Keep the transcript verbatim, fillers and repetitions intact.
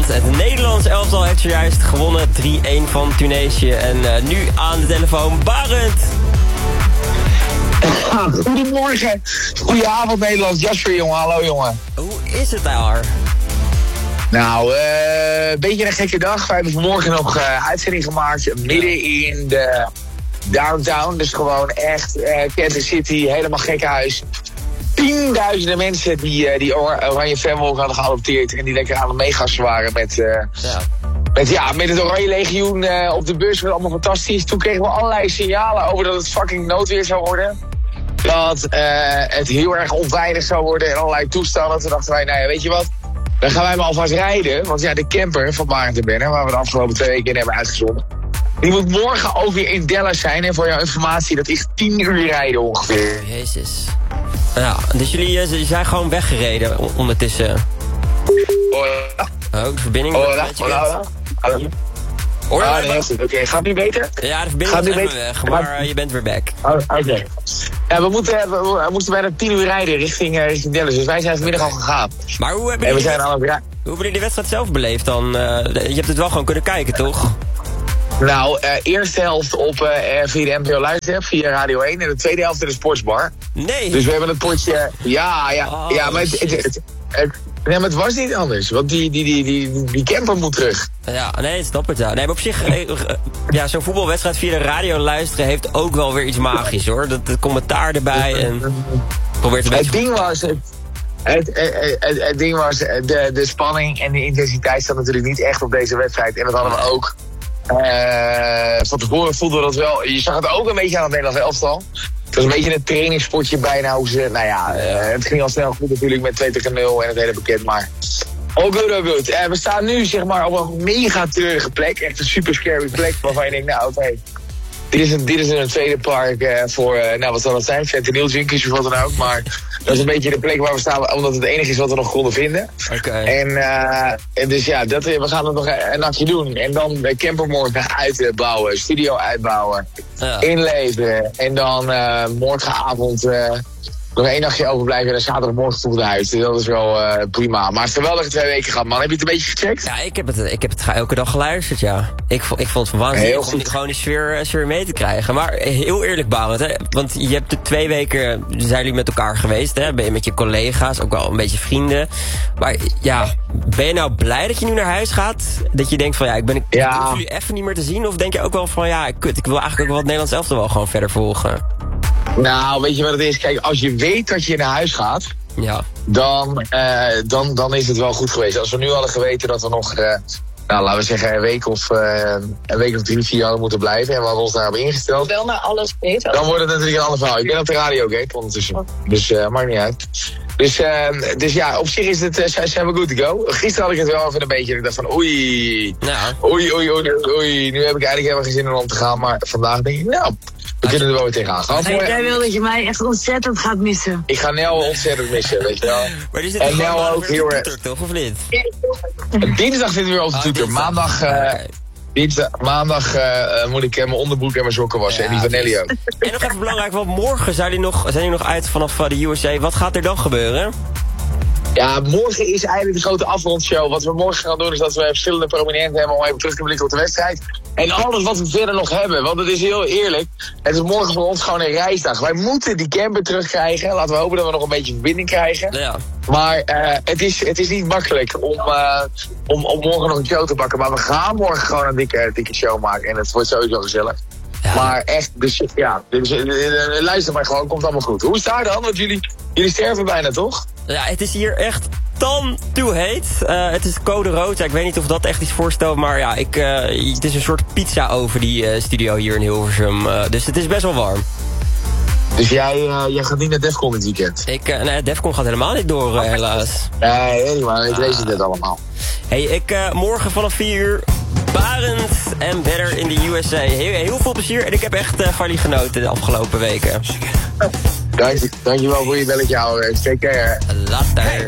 Het Nederlands elftal heeft zojuist gewonnen drie-een van Tunesië. En uh, nu aan de telefoon Barend. Goedemorgen. Goedenavond Nederland. Jasper, jongen. Hallo, jongen. Hoe is het daar? Nou, een uh, beetje een gekke dag. We hebben vanmorgen nog uh, uitzending gemaakt midden in de downtown. Dus gewoon echt uh, Kansas City, helemaal gek huis. Tienduizenden mensen die, uh, die Oranje Fanwalk hadden geadopteerd en die lekker aan het meegassen waren met, uh, ja. Met, ja, met het Oranje Legioen uh, op de bus. Was allemaal fantastisch. Toen kregen we allerlei signalen over dat het fucking noodweer zou worden. Dat uh, het heel erg onveilig zou worden en allerlei toestanden. Toen dachten wij, nou ja, weet je wat? Dan gaan wij maar alvast rijden. Want ja, de camper van Barend en Benner, waar we de afgelopen twee weken in hebben uitgezonden, die moet morgen ook weer in Dallas zijn. En voor jouw informatie, dat is tien uur rijden ongeveer. Jezus. Ja, dus jullie uh, zijn gewoon weggereden ondertussen. Hola. Oh, de verbinding. Hola, hola, hola. Hoor ah, nee, goed. Oké, okay. Gaat het nu beter? Ja, de verbinding gaat is even weg, maar uh, je bent weer back. Oh, Oké. Okay. Ja, we, moeten, we, we moesten bijna tien uur rijden richting, uh, richting Dallas, dus wij zijn vanmiddag al gegaan. Maar hoe hebben, en we jullie, zijn al hoe hebben jullie de wedstrijd zelf beleefd dan? Uh, je hebt het wel gewoon kunnen kijken, toch? Nou, uh, eerste helft op uh, via de N P O Luisterapp, via Radio één. En de tweede helft in de sportsbar. Nee. Dus we hebben het potje... Ja, ja, oh, ja, maar het, het, het, het, het, nee, maar het was niet anders. Want die, die, die, die, die camper moet terug. Ja, nee, snap het, ja. Nee, maar op zich... ja, zo'n voetbalwedstrijd via de radio luisteren heeft ook wel weer iets magisch, hoor. Dat, het commentaar erbij en... Probeert een het beetje... ding was... Het, Het, het, het, het ding was, de, de spanning en de intensiteit staat natuurlijk niet echt op deze wedstrijd. En dat hadden we ook... Uh, van tevoren voelden we dat wel. Je zag het ook een beetje aan het Nederlands elftal. Het was een beetje een trainingspotje bijna. Hoe ze, nou ja, uh, het ging al snel goed natuurlijk met twee tegen nul en het hele bekend. Maar all good, all good. Uh, we staan nu zeg maar op een mega treurige plek. Echt een super scary plek waarvan je denkt, nou oké. Okay, dit is een, dit is een tweede park uh, voor, uh, nou wat zal dat zijn? Fentanyl junkies of wat dan ook. Maar dat is een beetje de plek waar we staan, omdat het enige is wat we nog konden vinden. Okay. En, uh, en dus ja, dat, we gaan het nog een nachtje doen. En dan de camper morgen uitbouwen, studio uitbouwen, ja. Inleveren. En dan uh, morgenavond uh, nog één nachtje overblijven en dan zaterdagmorgen vroeg naar huis. Dus dat is wel uh, prima. Maar geweldige twee weken gehad, man. Heb je het een beetje gecheckt? Ja, ik heb het, ik heb het elke dag geluisterd, ja. Ik, ik vond het van waanzinnig heel goed. Om gewoon die sfeer, sfeer mee te krijgen. Maar heel eerlijk, Barend, hè. Want je hebt de twee weken, zijn jullie met elkaar geweest, hè. Ben je met je collega's, ook wel een beetje vrienden. Maar ja, ben je nou blij dat je nu naar huis gaat? Dat je denkt van, ja, ik ben ik ja. hoef jullie even niet meer te zien? Of denk je ook wel van, ja, kut, ik wil eigenlijk ook wel het Nederlands elftal wel gewoon verder volgen? Nou, weet je wat het is? Kijk, als je weet dat je naar huis gaat, ja. dan, uh, dan, dan is het wel goed geweest. Als we nu hadden geweten dat we nog, uh, nou, laten we zeggen, een week of, uh, een week of drie, vier hadden moeten blijven en we hadden ons daarop ingesteld. Wel naar alles beter. Dan wordt het natuurlijk een ander verhaal. Ik ben op de radio, oké, ondertussen. Oh. Dus uh, maakt niet uit. Dus, uh, dus ja, op zich is het, uh, zijn we good to go. Gisteren had ik het wel even een beetje, ik dacht van oei, ja. oei, oei, oei, oei, nu heb ik eigenlijk helemaal geen zin om te gaan. Maar vandaag denk ik, nou, we kunnen er wel weer tegenaan gaan. Hey, jij wil dat je mij echt ontzettend gaat missen. Ik ga Nel ontzettend missen, weet je wel. Maar die zit en Nel ook heel erg. Toch, of niet? Dinsdag zitten we weer op de oh, toeter. Maandag, uh, okay. dinsdag, maandag uh, moet ik uh, mijn onderbroek en mijn sokken wassen. Ja, en die van Nelly ook. En nog even belangrijk, want morgen zijn jullie nog, zijn jullie nog uit vanaf uh, de U S A. Wat gaat er dan gebeuren? Ja, morgen is eigenlijk de grote afrondshow. Wat we morgen gaan doen is dat we verschillende prominenten hebben om even terug te blikken op de wedstrijd. En alles wat we verder nog hebben. Want het is heel eerlijk. Het is morgen voor ons gewoon een reisdag. Wij moeten die camper terugkrijgen. Laten we hopen dat we nog een beetje verbinding krijgen. Ja. Maar uh, het, is, het is niet makkelijk om, uh, om, om morgen nog een show te pakken. Maar we gaan morgen gewoon een dikke, dikke show maken. En het wordt sowieso gezellig. Ja. Maar echt, dus ja, dus, uh, uh, luister maar gewoon, komt allemaal goed. Hoe is het daar dan? Want jullie, jullie sterven bijna, toch? Ja, het is hier echt tan toe heet. Uh, het is code rood. Ja, ik weet niet of dat echt iets voorstelt, maar ja, ik, uh, het is een soort pizza over die uh, studio hier in Hilversum. Uh, dus het is best wel warm. Dus jij, uh, jij gaat niet naar Defcon dit weekend? Ik, uh, nee, Defcon gaat helemaal niet door, uh, helaas. Nee, nee, maar ik lees het net allemaal. Hey, ik uh, morgen vanaf vier uur Barend en Better in de U S A. Heel, heel veel plezier en ik heb echt uh, van jullie genoten de afgelopen weken. Dank je, dankjewel voor je belletje, ouwe. Take care. Later.